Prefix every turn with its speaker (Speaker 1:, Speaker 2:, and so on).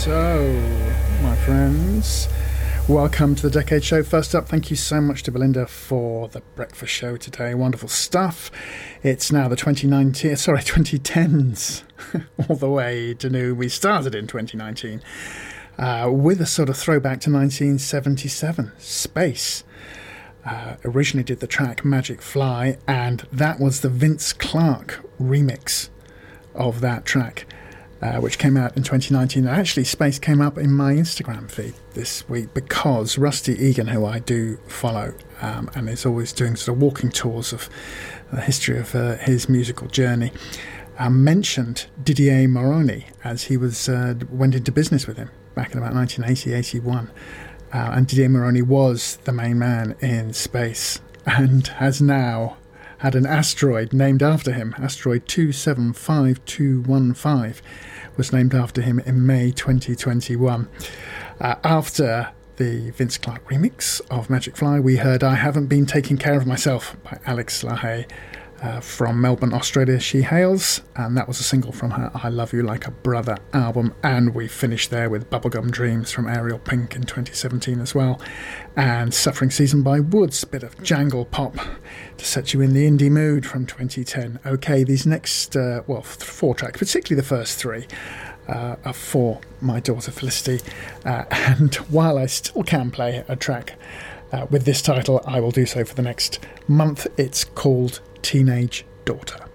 Speaker 1: So, my friends, welcome to the Decade Show. First up, thank you so much to Belinda for the breakfast show today. Wonderful stuff. It's now the 2010s, all the way to new. We started in 2019 with a sort of throwback to 1977, Space. Originally did the track Magic Fly, and that was the Vince Clarke remix of that track. Which came out in 2019. Actually, Space came up in my Instagram feed this week because Rusty Egan, who I do follow, and is always doing sort of walking tours of the history of his musical journey, mentioned Didier Moroni as he went into business with him back in about 1980-81. And Didier Moroni was the main man in Space and has now had an asteroid named after him. Asteroid 275215 was named after him in May 2021. After the Vince Clarke remix of Magic Fly, we heard I Haven't Been Taking Care of Myself by Alex Lahey. From Melbourne, Australia, she hails, and that was a single from her I Love You Like a Brother album. And we finished there with Bubblegum Dreams from Ariel Pink in 2017 as well, and Suffering Season by Woods, bit of jangle pop to set you in the indie mood from 2010. Okay, these next four tracks, particularly the first three, are for my daughter Felicity, and while I still can play a track with this title, I will do so for the next month. It's called Teenage Daughter.